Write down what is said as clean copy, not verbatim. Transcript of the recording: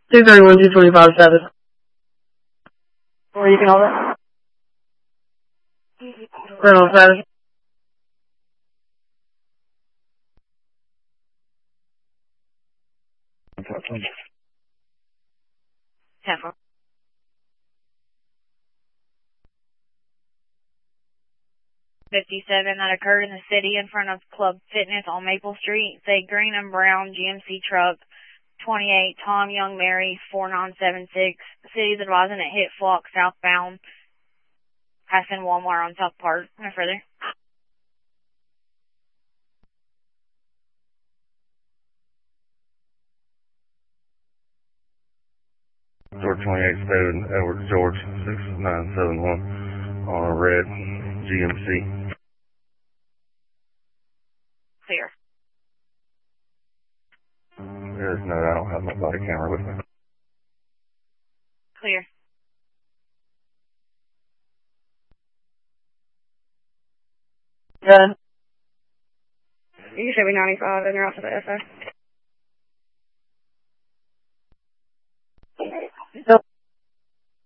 231, 225 status. Where you can hold it? Rental status. Temple. 57 that occurred in the city in front of Club Fitness on Maple Street. Say green and brown GMC truck. 28 Tom Young Mary 4976. City's advising it hit Flock southbound. Passing Walmart on South Park. No further. George 28 Stone, Edward George 6971 on a red GMC. Clear. There's no, I don't have my body camera with me. Clear. Good. You should be 95 and you're off to the SO.